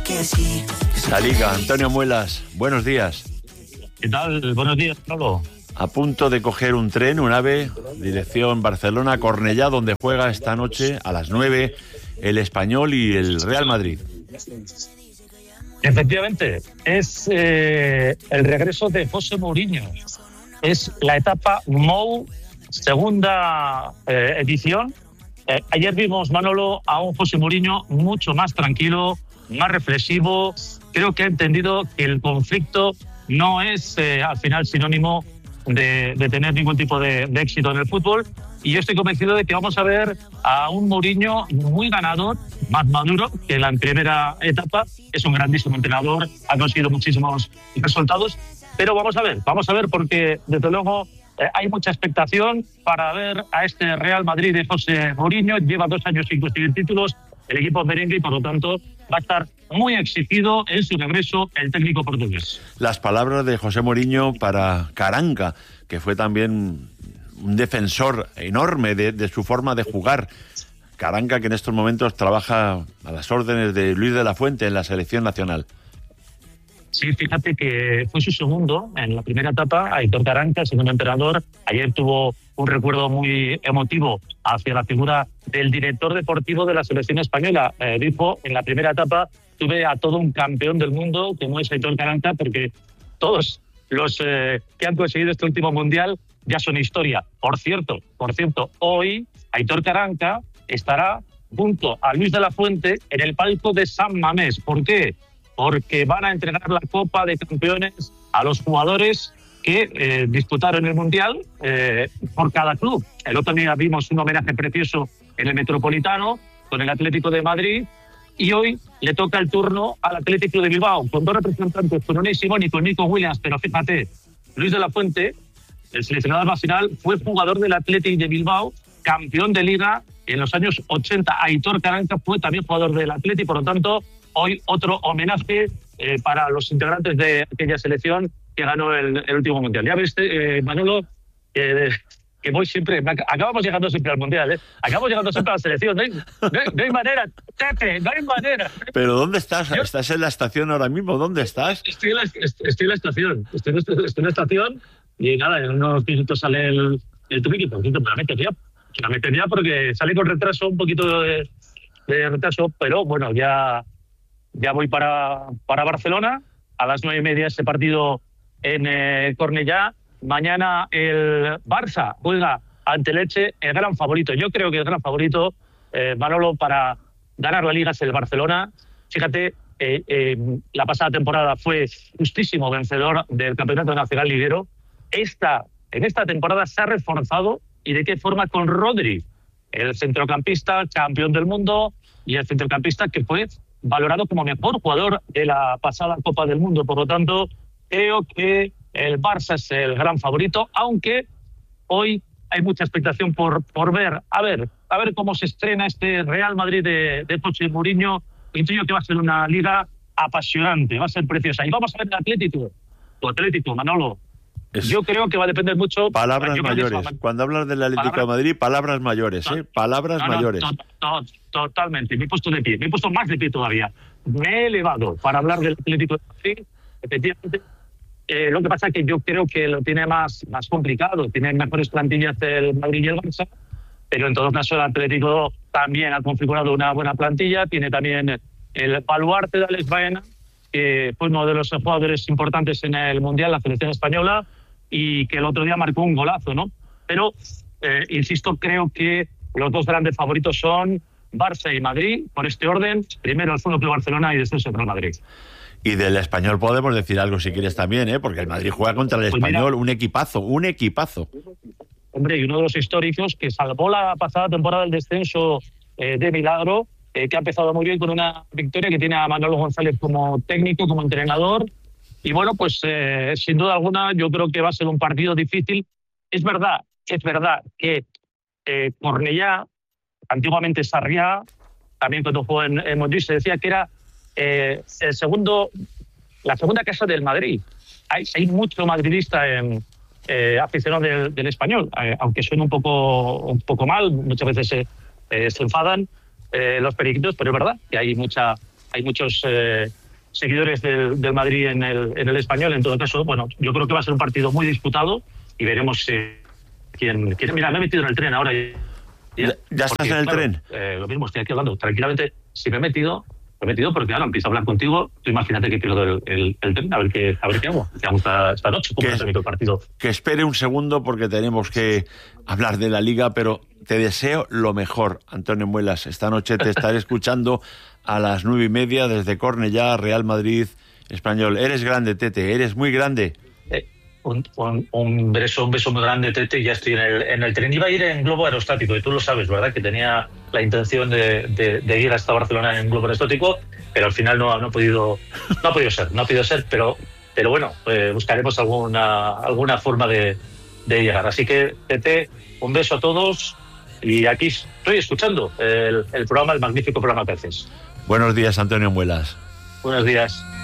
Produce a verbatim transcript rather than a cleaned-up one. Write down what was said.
La Liga, Antonio Muelas, buenos días. ¿Qué tal? Buenos días, Pablo. A punto de coger un tren, un AVE, dirección Barcelona, Cornellá, donde juega esta noche a las nueve el Español y el Real Madrid. Efectivamente, es eh, el regreso de José Mourinho. Es la etapa Mou, segunda eh, edición. Eh, ayer vimos, Manolo, a un José Mourinho mucho más tranquilo, más reflexivo. Creo que ha entendido que el conflicto no es eh, al final sinónimo de, de tener ningún tipo de, de éxito en el fútbol. Y yo estoy convencido de que vamos a ver a un Mourinho muy ganador, más maduro que en la primera etapa. Es un grandísimo entrenador, ha conseguido muchísimos resultados. Pero vamos a ver, vamos a ver porque desde luego eh, hay mucha expectación para ver a este Real Madrid de José Mourinho. Lleva dos años sin conseguir títulos el equipo merengue y por lo tanto va a estar muy exigido en su regreso el técnico portugués. Las palabras de José Mourinho para Caranca, que fue también un defensor enorme de, de su forma de jugar. Caranca, que en estos momentos trabaja a las órdenes de Luis de la Fuente en la selección nacional. Sí, fíjate que fue su segundo en la primera etapa, Aitor Caranca, el segundo entrenador. Ayer tuvo un recuerdo muy emotivo hacia la figura del director deportivo de la selección española. Eh, dijo, en la primera etapa tuve a todo un campeón del mundo, como es Aitor Caranca, porque todos los eh, que han conseguido este último mundial ya son historia. Por cierto, por cierto, hoy Aitor Caranca estará junto a Luis de la Fuente en el palco de San Mamés. ¿Por qué? Porque van a entregar la Copa de Campeones a los jugadores que eh, disputaron el Mundial eh, por cada club. El otro día vimos un homenaje precioso en el Metropolitano con el Atlético de Madrid y hoy le toca el turno al Atlético de Bilbao con dos representantes, con Unai Simón y con Nico Williams. Pero fíjate, Luis de la Fuente, el seleccionador nacional, fue jugador del Atlético de Bilbao, campeón de Liga en los años ochenta. Aitor Caranca fue también jugador del Atlético, por lo tanto, hoy otro homenaje eh, para los integrantes de aquella selección que ganó el, el último Mundial. Ya ves, eh, Manolo, que, que voy siempre... Acabamos llegando siempre al Mundial, ¿eh? Acabamos llegando siempre a la selección. No hay, no hay, no hay manera, Tepe, no hay manera. ¿Pero dónde estás? Yo, ¿Estás en la estación ahora mismo? ¿Dónde estás? Estoy en la, estoy en la estación. Estoy en, estoy en la estación y nada, en unos minutos sale el, el tubi y por cierto, me la metería. Me la metería porque sale con retraso, un poquito de, de retraso, pero bueno, ya... Ya voy para, para Barcelona, a las nueve y media ese partido en eh, Cornellá. Mañana el Barça juega ante el Elche, el gran favorito. Yo creo que el gran favorito, eh, Manolo, para ganar la Liga es el Barcelona. Fíjate, eh, eh, la pasada temporada fue justísimo vencedor del Campeonato Nacional Liguero. Esta, en esta temporada se ha reforzado, y de qué forma, con Rodri, el centrocampista campeón del mundo y el centrocampista que fue valorado como mejor jugador de la pasada Copa del Mundo. Por lo tanto, creo que el Barça es el gran favorito, aunque hoy hay mucha expectación por, por ver, a ver, a ver cómo se estrena este Real Madrid de, de José Mourinho. Intuyo que va a ser una liga apasionante, va a ser preciosa. Y vamos a ver el Atlético, tu Atlético, Manolo. Es Yo creo que va a depender mucho... Palabras mayores. Va... Cuando hablas del Atlético palabras... de Madrid, palabras mayores, ¿eh? Palabras no, no, mayores. To, to, totalmente. Me he puesto de pie. Me he puesto más de pie todavía. Me he elevado para hablar del Atlético de Madrid. Efectivamente. Eh, lo que pasa es que yo creo que lo tiene más, más complicado. Tiene mejores plantillas el Madrid y el Barça. Pero en todo caso el Atlético también ha configurado una buena plantilla. Tiene también el baluarte de Alex Baena, que fue uno de los jugadores importantes en el Mundial, la selección española, y que el otro día marcó un golazo, ¿no? Pero, eh, insisto, creo que los dos grandes favoritos son Barça y Madrid, por este orden. Primero el Fútbol Club Barcelona y después el Real Madrid. Y del Español podemos decir algo si quieres también, ¿eh? Porque el Madrid juega contra el pues Español, mira, un equipazo, un equipazo. Hombre, y uno de los históricos que salvó la pasada temporada del descenso eh, de milagro, eh, que ha empezado muy bien con una victoria, que tiene a Manolo González como técnico, como entrenador. Y bueno, pues eh, sin duda alguna yo creo que va a ser un partido difícil. Es verdad, es verdad que eh, Cornellá, antiguamente Sarriá, también cuando jugó en, en Montjuïc, se decía que era eh, el segundo, la segunda casa del Madrid. Hay, hay mucho madridista en, eh, aficionado del, del Español, eh, aunque suene un poco, un poco mal, muchas veces se, eh, se enfadan eh, los periquitos, pero es verdad que hay mucha hay muchos eh, seguidores del, del Madrid en el, en el Español. En todo caso, bueno, yo creo que va a ser un partido muy disputado y veremos eh, quién, quién... Mira, me he metido en el tren ahora. ¿Ya, ya estás porque, en el claro, tren? Eh, lo mismo, estoy aquí hablando tranquilamente. Si me he metido... Me he metido porque ahora empiezo a hablar contigo. Tú imagínate que pierdo el, el, el tren, a ver qué, a ver qué hago. ¿Qué hago esta, esta noche? ¿Cómo es el partido? Que espere un segundo porque tenemos que hablar de la Liga, pero te deseo lo mejor, Antonio Muelas. Esta noche te estaré escuchando a las nueve y media desde Cornellá, Real Madrid, Español. Eres grande, Tete, eres muy grande. Eh, un, un, un, beso, un beso muy grande, Tete. Ya estoy en el, en el tren. Iba a ir en globo aerostático, y tú lo sabes, ¿verdad? Que tenía la intención de, de, de ir hasta Barcelona en globo aerostático, pero al final no, no ha podido no ha podido ser, no ha podido ser, pero, pero bueno, eh, buscaremos alguna, alguna forma de, de llegar. Así que, Tete, un beso a todos, y aquí estoy escuchando el, el programa, el magnífico programa que haces. Buenos días, Antonio Muelas. Buenos días.